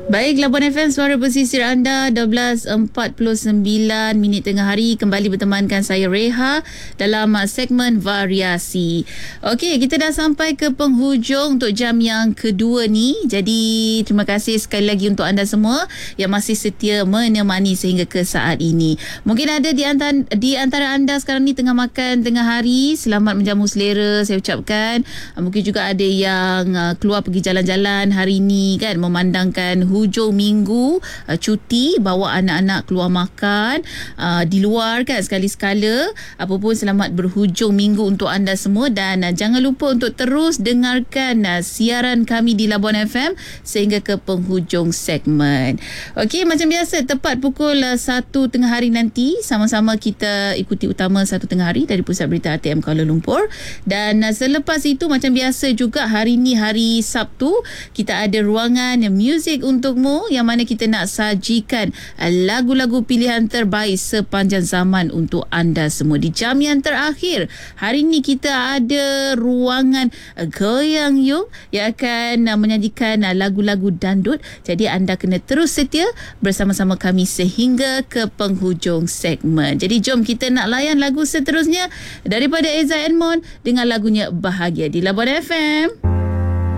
Baik, Labuan FM, suara pesisir anda, 12.49 minit tengah hari. Kembali bertemankan saya Reha dalam segmen variasi. Okey, kita dah sampai ke penghujung untuk jam yang kedua ni. Jadi, terima kasih sekali lagi untuk anda semua yang masih setia menemani sehingga ke saat ini. Mungkin ada di antara anda sekarang ni tengah makan tengah hari. Selamat menjamu selera, saya ucapkan. Mungkin juga ada yang keluar pergi jalan-jalan hari ni kan, memandangkan hujung minggu, cuti, bawa anak-anak keluar makan di luar kan sekali-sekala. Apa pun, selamat berhujung minggu untuk anda semua, dan jangan lupa untuk terus dengarkan siaran kami di Labuan FM sehingga ke penghujung segmen. Okey, macam biasa tepat pukul 1 tengah hari nanti sama-sama kita ikuti utama 1 tengah hari dari Pusat Berita ATM Kuala Lumpur. Dan selepas itu macam biasa juga hari ni hari Sabtu, kita ada ruangan muzik untukmu yang mana kita nak sajikan lagu-lagu pilihan terbaik sepanjang zaman untuk anda semua. Di jam yang terakhir hari ni kita ada ruangan Goyang Yung yang akan menyajikan lagu-lagu dandut. Jadi anda kena terus setia bersama-sama kami sehingga ke penghujung segmen. Jadi jom kita nak layan lagu seterusnya daripada Eza Edmond dengan lagunya Bahagia di Labuan FM.